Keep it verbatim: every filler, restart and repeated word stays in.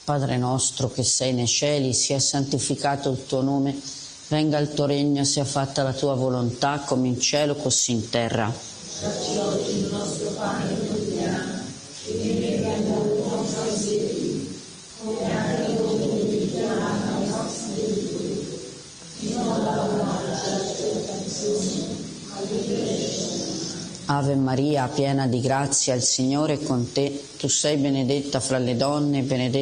Padre nostro che sei nei cieli, sia santificato il tuo nome, venga il tuo regno, sia fatta la tua volontà, come in cielo così in terra. Dacci oggi il nostro pane quotidiano, e rimedia a noi i nostri debiti, come anche noi rimettiamo ai nostri debitori, e non abbandonarci alle tentazioni, ma liberaci. Ave Maria, piena di grazia, il Signore è con te. Tu sei benedetta fra le donne, benedetto